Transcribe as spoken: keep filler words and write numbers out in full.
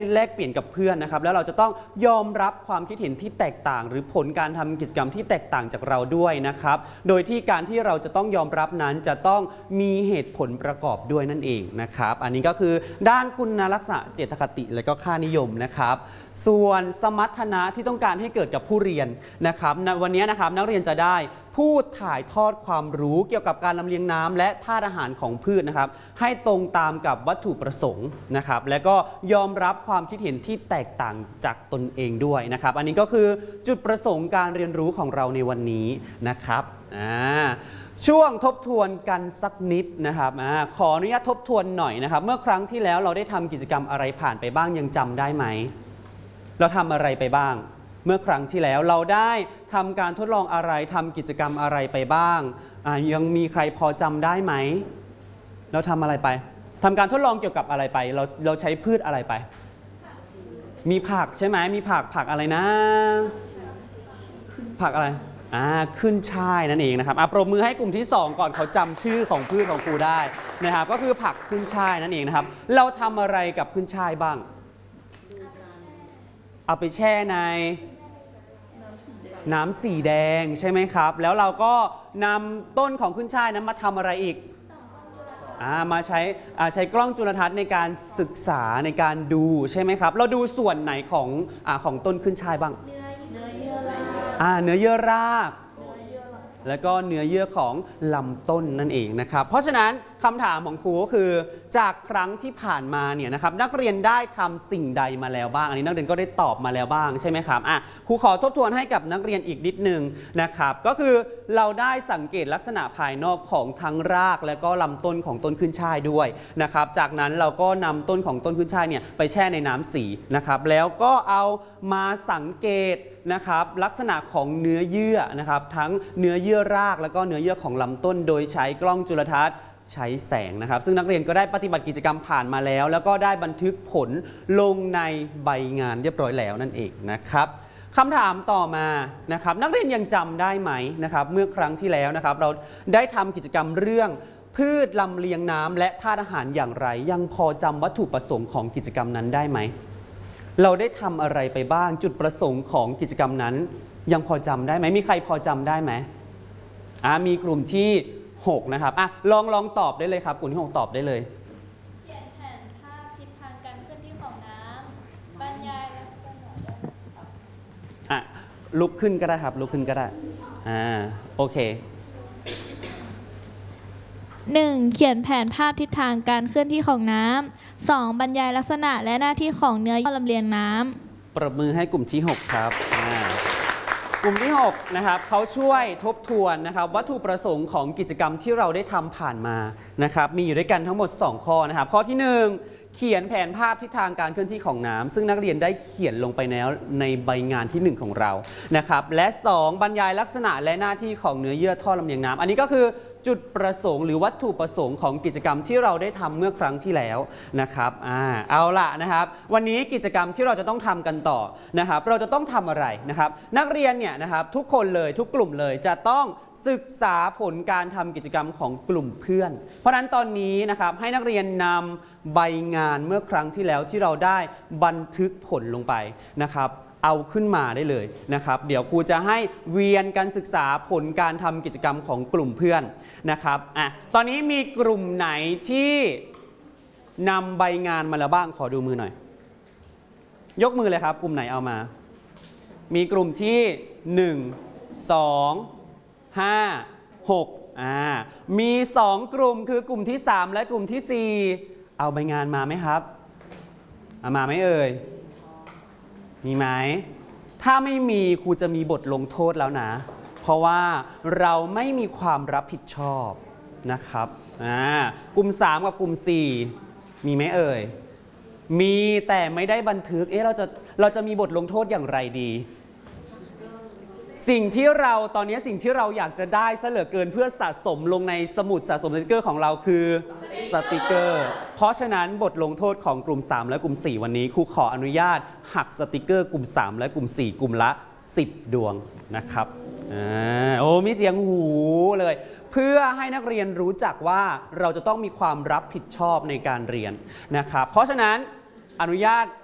แลกเปลี่ยนกับเพื่อนนะครับแล้วเราจะต้องยอมรับความคิดเห็นที่แตกต่างหรือผลการทำกิจกรรมที่แตกต่างจากเราด้วยนะครับโดยที่การที่เราจะต้องยอมรับนั้นจะต้องมีเหตุผลประกอบด้วยนั่นเองนะครับอันนี้ก็คือด้านคุณลักษณะเจตคติและก็ค่านิยมนะครับส่วนสมรรถนะที่ต้องการให้เกิดกับผู้เรียนนะครับวันนี้นะครับนักเรียนจะได้พูดถ่ายทอดความรู้เกี่ยวกับการลำเลียงน้ำและธาตุอาหารของพืชนะครับให้ตรงตามกับวัตถุประสงค์นะครับและก็ยอมรับความคิดเห็นที่แตกต่างจากตนเองด้วยนะครับอันนี้ก็คือจุดประสงค์การเรียนรู้ของเราในวันนี้นะครับช่วงทบทวนกันสักนิดนะครับอขออนุญาตทบทวนหน่อยนะครับเมื่อครั้งที่แล้วเราได้ทำกิจกรรมอะไรผ่านไปบ้างยังจำได้ไหมเราทำอะไรไปบ้างเมื่อครั้งที่แล้วเราได้ทำการทดลองอะไรทำกิจกรรมอะไรไปบ้างยังมีใครพอจำได้ไหมเราทำอะไรไปทำการทดลองเกี่ยวกับอะไรไปเราเราใช้พืชอะไรไปมีผักใช่ไหมมีผักผักอะไรนะผักอะไรอ่าขึ้นช่ายนั่นเองนะครับอ่ะปรบมือให้กลุ่มที่สองก่อนเขาจำชื่อของพืชของครูได้นะครับก็คือผักขึ้นช่ายนั่นเองนะครับเราทำอะไรกับขึ้นช่ายบ้างเอาไปแช่ในน้ำสีแดงใช่ไหมครับแล้วเราก็นำต้นของขึ้นช่ายนั้นมาทำอะไรอีกมาใช้ใช้กล้องจุลทรรศน์ในการศึกษาในการดูใช่ไหมครับเราดูส่วนไหนของของต้นขึ้นช่ายบ้างเนื้อเยื่อรากเนื้อเยื่อรากแล้วก็เนื้อเยื่อของลำต้นนั่นเองนะครับเพราะฉะนั้นคำถามของครูก็คือจากครั้งที่ผ่านมาเนี่ยนะครับนักเรียนได้ทำสิ่งใดมาแล้วบ้างอันนี้นักเรียนก็ได้ตอบมาแล้วบ้างใช่ไหมครับอ่ะครูขอทบทวนให้กับนักเรียนอีกนิดนึงนะครับก็คือเราได้สังเกตลักษณะภายนอกของทั้งรากและก็ลำต้นของต้นขึ้นช่ายด้วยนะครับจากนั้นเราก็นำต้นของต้นขึ้นช่ายเนี่ยไปแช่ในน้ำสีนะครับแล้วก็เอามาสังเกตนะครับลักษณะของเนื้อเยื่อนะครับทั้งเนื้อเยื่อรากแล้วก็เนื้อเยื่อของลำต้นโดยใช้กล้องจุลทรรศน์ใช้แสงนะครับซึ่งนักเรียนก็ได้ปฏิบัติกิจกรรมผ่านมาแล้วแล้วก็ได้บันทึกผลลงในใบงานเรียบร้อยแล้วนั่นเองนะครับคำถามต่อมานะครับนักเรียนยังจำได้ไหมนะครับเมื่อครั้งที่แล้วนะครับเราได้ทำกิจกรรมเรื่องพืชลำเลียงน้ำและธาตุอาหารอย่างไรยังพอจำวัตถุประสงค์ของกิจกรรมนั้นได้ไหมเราได้ทำอะไรไปบ้างจุดประสงค์ของกิจกรรมนั้นยังพอจำได้ไหมมีใครพอจำได้ไหมอ่ามีกลุ่มที่หกนะครับอ่ะลองลองตอบได้เลยครับกลุ่มที่หกตอบได้เลยเขียนแผนภาพทิศทางการเคลื่อนที่ของน้ำบรรยายลักษณะอ่ะลุกขึ้นก็ได้ครับลุกขึ้นก็ได้อ่าโอเคหนึ่งเขียนแผนภาพทิศทางการเคลื่อนที่ของน้ำสองบรรยายลักษณะและหน้าที่ของเนื้อเยื่อลำเลียงน้ำปรบมือให้กลุ่มที่หกครับกลุ่มที่หกนะครับเขาช่วยทบทวนนะครับวัตถุประสงค์ของกิจกรรมที่เราได้ทำผ่านมานะครับมีอยู่ด้วยกันทั้งหมดสองข้อนะครับข้อที่หนึ่งเขียนแผนภาพทิศทางการเคลื่อนที่ของน้ำซึ่งนักเรียนได้เขียนลงไปแล้วในใบงานที่หนึ่งของเรานะครับและสองบรรยายลักษณะและหน้าที่ของเนื้อเยื่อท่อลำเลียงน้ำอันนี้ก็คือจุดประสงค์หรือวัตถุประสงค์ของกิจกรรมที่เราได้ทำเมื่อครั้งที่แล้วนะครับอ่าเอาล่ะนะครับวันนี้กิจกรรมที่เราจะต้องทำกันต่อนะครับเราจะต้องทำอะไรนะครับนักเรียนเนี่ยนะครับทุกคนเลยทุกกลุ่มเลยจะต้องศึกษาผลการทำกิจกรรมของกลุ่มเพื่อนเพราะฉะนั้นตอนนี้นะครับให้นักเรียนนำใบงานเมื่อครั้งที่แล้วที่เราได้บันทึกผลลงไปนะครับเอาขึ้นมาได้เลยนะครับเดี๋ยวครูจะให้เวียนการศึกษาผลการทำกิจกรรมของกลุ่มเพื่อนนะครับอ่ะตอนนี้มีกลุ่มไหนที่นำใบงานมาแล้วบ้างขอดูมือหน่อยยกมือเลยครับกลุ่มไหนเอามามีกลุ่มที่หนึ่ง สอง ห้า หกอ่ามีสองกลุ่มคือกลุ่มที่สามและกลุ่มที่สี่เอาใบงานมาไหมครับเอามาไหมเอ่ยมีไหมถ้าไม่มีครูจะมีบทลงโทษแล้วนะเพราะว่าเราไม่มีความรับผิดชอบนะครับอ่ากลุ่มสามกับกลุ่มสี่มีไหมเอ่ยมีแต่ไม่ได้บันทึกเอ๊ะเราจะเราจะมีบทลงโทษอย่างไรดีสิ่งที่เราตอนนี้สิ่งที่เราอยากจะได้ซะเหลือเกินเพื่อสะสมลงในสมุดสะสมสติกเกอร์ของเราคือสติกเกอร์เพราะฉะนั้นบทลงโทษของกลุ่มสามและกลุ่มสี่วันนี้ครูขออนุญาตหักสติกเกอร์กลุ่มสามและกลุ่มสี่กลุ่มละสิบดวงนะครับอ่าโอ้มีเสียงหูเลยเพื่อให้นักเรียนรู้จักว่าเราจะต้องมีความรับผิดชอบในการเรียนนะครับเพราะฉะนั้นอนุญาต